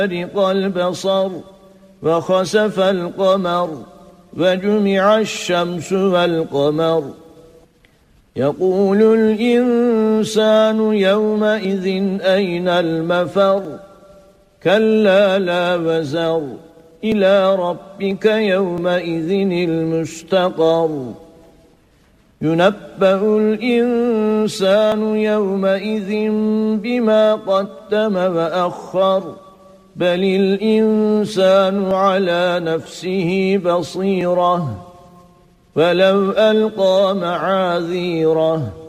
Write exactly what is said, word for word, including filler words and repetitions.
برق البصر وخسف القمر وجمع الشمس والقمر يقول الإنسان يومئذ أين المفر كلا لا وزر إلى ربك يومئذ المستقر ينبأ الإنسان يومئذ بما قدم وأخر بل الإنسان على نفسه بصيرة ولو ألقى معاذيره